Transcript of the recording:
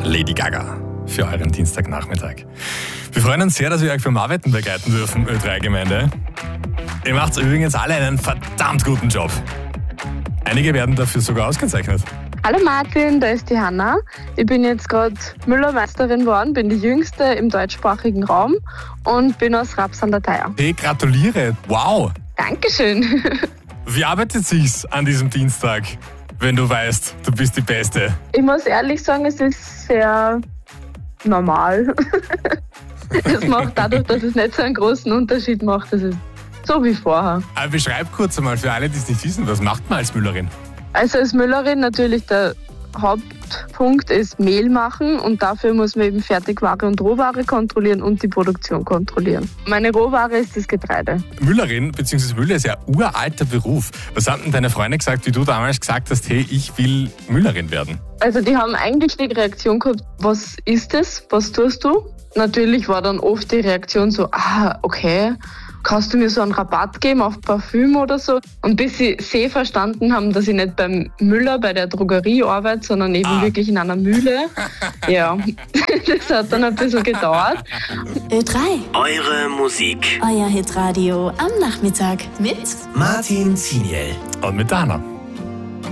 Lady Gaga für euren Dienstagnachmittag. Wir freuen uns sehr, dass wir euch beim Arbeiten begleiten dürfen, Ö3-Gemeinde. Ihr macht übrigens alle einen verdammt guten Job. Einige werden dafür sogar ausgezeichnet. Hallo Martin, da ist die Hanna. Ich bin jetzt gerade Müllermeisterin geworden, bin die Jüngste im deutschsprachigen Raum und bin aus Raps an der Thaya. Hey, gratuliere! Wow! Dankeschön. Wie arbeitet sich's an diesem Dienstag, wenn du weißt, du bist die Beste? Ich muss ehrlich sagen, es ist sehr normal. Es macht dadurch, dass es nicht so einen großen Unterschied macht, es ist so wie vorher. Aber beschreib kurz einmal für alle, die es nicht wissen, was macht man als Müllerin? Also als Müllerin natürlich der Hauptpunkt ist Mehl machen und dafür muss man eben Fertigware und Rohware kontrollieren und die Produktion kontrollieren. Meine Rohware ist das Getreide. Müllerin bzw. Müller ist ja ein uralter Beruf. Was haben denn deine Freunde gesagt, wie du damals gesagt hast, hey, ich will Müllerin werden? Also die haben eigentlich die Reaktion gehabt, was ist das, was tust du? Natürlich war dann oft die Reaktion so, okay, kannst du mir so einen Rabatt geben auf Parfüm oder so? Und bis sie verstanden haben, dass ich nicht beim Müller, bei der Drogerie arbeite, sondern eben wirklich in einer Mühle. Ja, das hat dann ein bisschen gedauert. Ö3. Eure Musik. Euer Hitradio am Nachmittag mit Martin Ziniel Und mit Dana.